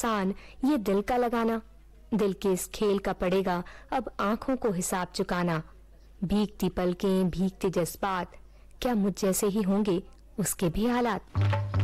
आसान ये दिल का लगाना। दिल के इस खेल का पड़ेगा अब आंखों को हिसाब चुकाना। भीगती पलकें, भीगते जज्बात, क्या मुझ जैसे ही होंगे उसके भी हालात।